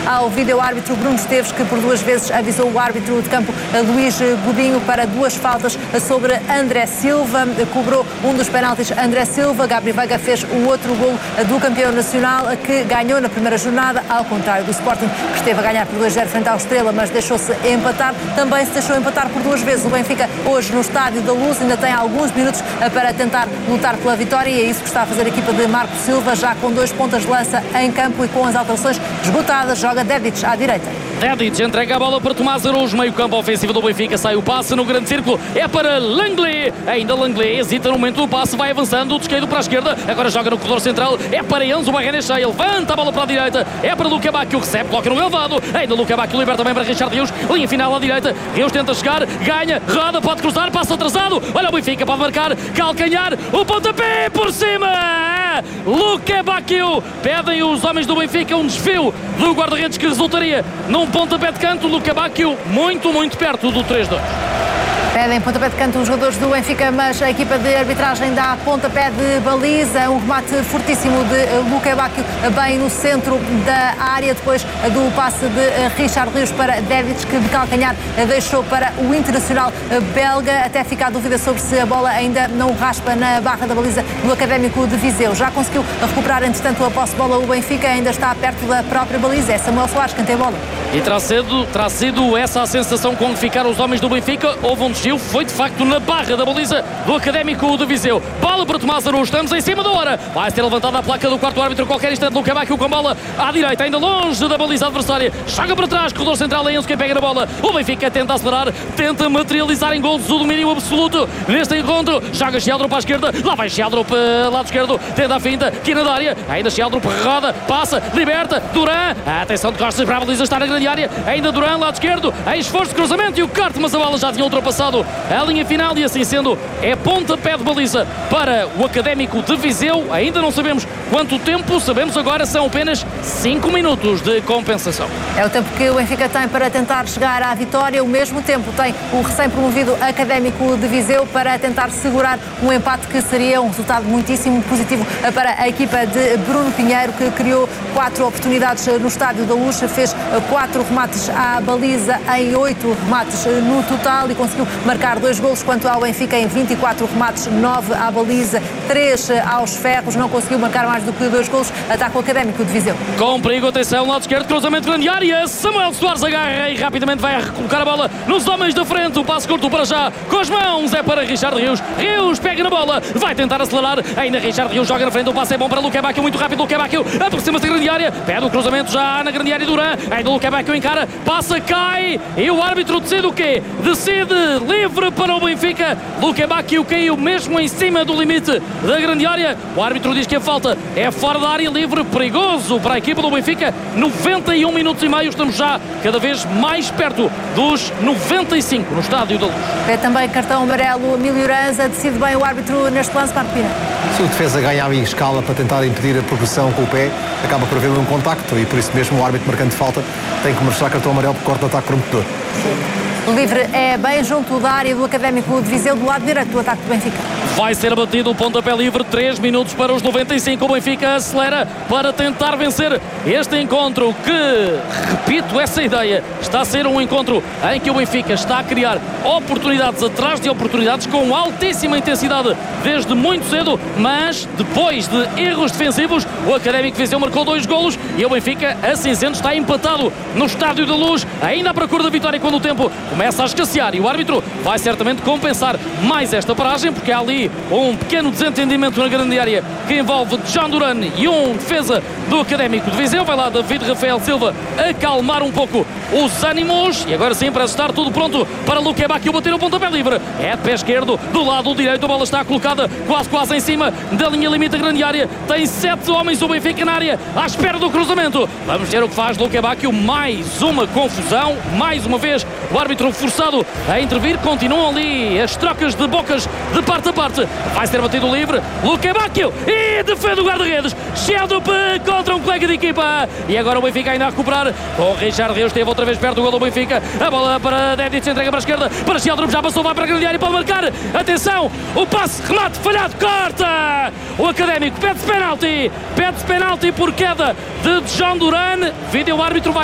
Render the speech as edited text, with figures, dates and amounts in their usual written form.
ao vídeo-árbitro Bruno Esteves, que por 2 vezes avisou o árbitro de campo Luís Godinho para 2 faltas sobre André Silva. Cobrou um dos penaltis André Silva. Gabri Veiga fez o outro golo do campeão nacional, que ganhou na primeira jornada, ao contrário do Sporting, que esteve a ganhar por 2-0 frente ao Estrela, mas deixou-se empatar. Também se deixou empatar por 2 vezes o Benfica hoje no Estádio da Luz. Ainda tem alguns minutos para tentar lutar pela vitória, e é isso que está a fazer a equipa de Marco Silva, já com 2 pontas de lança em campo e com as alterações esgotadas. Joga Dedic à direita. Dedic entrega a bola para Tomás Araújo, meio campo ofensivo do Benfica, sai o passe no grande círculo, é para Langley, ainda Langley hesita no momento do passe, vai avançando de esquerdo para a esquerda, agora joga no corredor central, é para Enzo Barrenechea, levanta a bola para a direita, é para Luca Bacchio, recebe, coloca no elevado, ainda Luca Bacchio liberta também para Richard Rios, linha final à direita, Rios tenta chegar, ganha, roda, pode cruzar, passa atrasado, olha o Benfica, pode marcar, calcanhar, o pontapé por cima, Luca Bacchio, pedem os homens do Benfica um desvio do guarda-redes que resultaria num pontapé de canto. Luca Bacchio muito perto do 3-2. Pedem pontapé de canto os jogadores do Benfica, mas a equipa de arbitragem dá pontapé de baliza. Um remate fortíssimo de Luca Bacchio bem no centro da área, depois do passe de Richard Rios para Dedic, que de calcanhar deixou para o internacional belga, até ficar a dúvida sobre se a bola ainda não raspa na barra da baliza do Académico de Viseu. Já conseguiu recuperar, entretanto, a posse de bola o Benfica, ainda está perto da própria baliza. É Samuel Soares quem tem bola. E terá sido essa a sensação quando ficaram os homens do Benfica. Houve um desvio, foi de facto na barra da baliza do Académico de Viseu. Bola para Tomás Araújo, estamos em cima da hora. Vai ser levantada a placa do quarto árbitro a qualquer instante. Luca Bacchio com bola à direita, ainda longe da baliza adversária. Joga para trás, corredor central, é Enzo quem pega na bola. O Benfica tenta acelerar, tenta materializar em golos o domínio absoluto neste encontro. Joga Sheldrop para a esquerda, lá vai Sheldrop para lado esquerdo, tenta a finta, quina da área, ainda Sheldrop roda, passa, liberta, Duran, atenção de costas para a baliza, está na grande área, ainda Duran, lado esquerdo, em esforço de cruzamento e o corte, mas a bola já tinha ultrapassado a linha final, e assim sendo é pontapé de baliza para o Académico de Viseu. Ainda não sabemos quanto tempo, sabemos agora são apenas 5 minutos de compensação. É o tempo que o Benfica tem para tentar chegar à vitória, o mesmo tempo tem o recém-promovido Académico de Viseu para tentar segurar um empate, que seria um resultado muitíssimo positivo para a equipa de Bruno Pinheiro, que criou 4 oportunidades no Estádio da Luz, fez 4 remates à baliza em 8 remates no total e conseguiu marcar 2 golos, quanto ao Benfica em 24 remates, 9 à baliza, 3 aos ferros, não conseguiu marcar mais do que 2 golos. Ataque o Académico de Viseu. Com perigo, atenção, lado esquerdo, cruzamento grande área, Samuel Soares agarra e rapidamente vai recolocar a bola nos homens da frente, o passe curto para já, com as mãos, é para Richard Rios, Rios pega na bola, vai tentar acelerar, ainda Richard Rios joga na frente, o passe é bom para Luca Bacchio, muito rápido, Luca Bacchio, aproxima-se da grande área, pede o cruzamento já na grande área, Duran, ainda Luca Bacchio encara, passa, cai, e o árbitro decide o quê? Decide livre para o Benfica. Luca Bacchio caiu mesmo em cima do limite da grande área, o árbitro diz que a falta é fora da área, livre, perigoso para a equipa do Benfica. 91 minutos e meio, estamos já cada vez mais perto dos 95 no Estádio da Luz. É também cartão amarelo Emílio Ranza, decide bem o árbitro neste lance, Marco Pina. Se o defesa ganha ali escala para tentar impedir a progressão com o pé, acaba por haver um contacto, e por isso mesmo o árbitro marcando falta tem que mostrar cartão amarelo por corte de ataque prometedor. O livre é bem junto da área do Académico de Viseu, do lado direito do ataque do Benfica. Vai ser batido o pontapé livre, 3 minutos para os 95. O Benfica acelera para tentar vencer este encontro, que, repito, essa ideia está a ser um encontro em que o Benfica está a criar oportunidades atrás de oportunidades com altíssima intensidade desde muito cedo, mas depois de erros defensivos, o Académico de Viseu marcou 2 golos e o Benfica, assim sendo, está empatado no Estádio da Luz, ainda à procura da vitória quando o tempo começa a escassear, e o árbitro vai certamente compensar mais esta paragem, porque há ali um pequeno desentendimento na grande área que envolve John Duran e um defesa do Académico de Viseu. Vai lá David Rafael Silva acalmar um pouco os ânimos, e agora sim parece estar tudo pronto para Luca Bacchio bater o pontapé livre. É de pé esquerdo, do lado direito, a bola está colocada quase em cima da linha limite da grande área. Tem 7 homens o Benfica na área à espera do cruzamento. Vamos ver o que faz Luca Bacchio. Mais uma confusão, mais uma vez o árbitro forçado a intervir. Continuam ali as trocas de bocas de parte a parte. Vai ser batido livre Luca Bacchio e defende o guarda-redes Sheldrop contra um colega de equipa, e agora o Benfica ainda a recuperar com o Richard Rios, esteve outra vez perto do gol do Benfica. A bola para Dedic, entrega para a esquerda para Sheldrop, já passou, vai para a grande área, pode marcar, atenção, o passe, remate falhado, corta o Académico, pede-se penalti por queda de John Duran. Vídeo árbitro vai